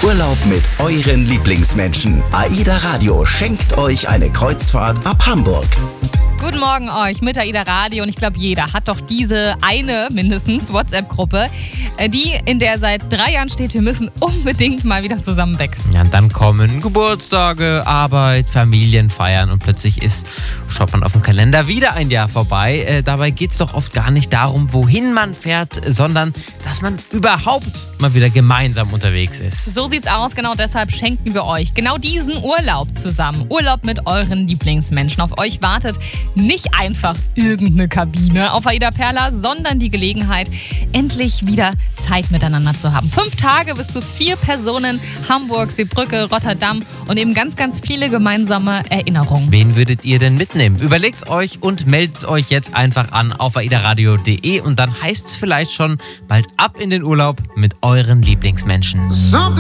Urlaub mit euren Lieblingsmenschen. AIDA Radio schenkt euch eine Kreuzfahrt ab Hamburg. Guten Morgen euch mit AIDA Radio und ich glaube, jeder hat doch diese eine mindestens WhatsApp-Gruppe, in der seit 3 Jahren steht, wir müssen unbedingt mal wieder zusammen weg. Ja, und dann kommen Geburtstage, Arbeit, Familienfeiern und plötzlich schaut man auf dem Kalender wieder ein Jahr vorbei. Dabei geht es doch oft gar nicht darum, wohin man fährt, sondern dass man überhaupt mal wieder gemeinsam unterwegs ist. So sieht's aus, genau deshalb schenken wir euch genau diesen Urlaub zusammen. Urlaub mit euren Lieblingsmenschen. Auf euch wartet nicht einfach irgendeine Kabine auf AIDA Perla, sondern die Gelegenheit, endlich wieder Zeit miteinander zu haben. 5 Tage bis zu 4 Personen, Hamburg, Seebrücke, Rotterdam und eben ganz, ganz viele gemeinsame Erinnerungen. Wen würdet ihr denn mitnehmen? Überlegt's euch und meldet euch jetzt einfach an auf aidaradio.de und dann heißt's vielleicht schon bald ab in den Urlaub mit euren Lieblingsmenschen.